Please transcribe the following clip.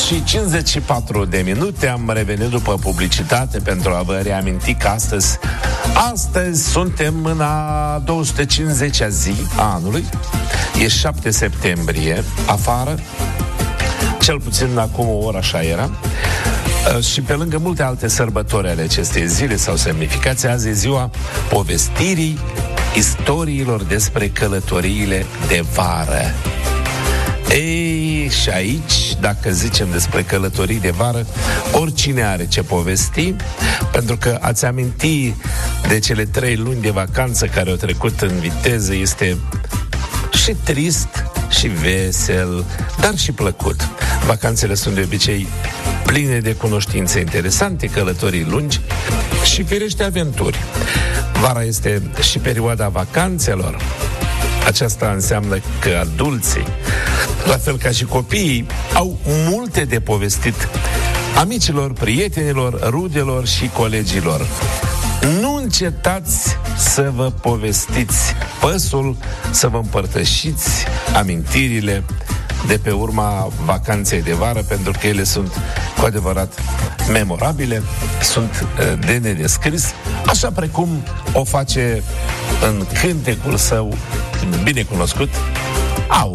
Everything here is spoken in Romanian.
și 54 de minute am revenit după publicitate pentru a vă reaminti că astăzi suntem în a 250-a zi a anului. E 7 septembrie, afară, cel puțin acum o oră așa era. Și pe lângă multe alte sărbători ale acestei zile sau semnificații, azi e ziua povestirii istoriilor despre călătoriile de vară. Ei, și aici, dacă zicem despre călătorii de vară, oricine are ce povesti, pentru că ați aminti de cele 3 luni de vacanță care au trecut în viteză, este și trist, și vesel, dar și plăcut. Vacanțele sunt de obicei pline de cunoștințe interesante, călătorii lungi și firește aventuri. Vara este și perioada vacanțelor. Aceasta înseamnă că adulții, la fel ca și copiii, au multe de povestit amicilor, prietenilor, rudelor și colegilor. Nu încetați să vă povestiți păsul, să vă împărtășiți amintirile de pe urma vacanței de vară, pentru că ele sunt cu adevărat memorabile, sunt de nedescris, așa precum o face în cântecul său binecunoscut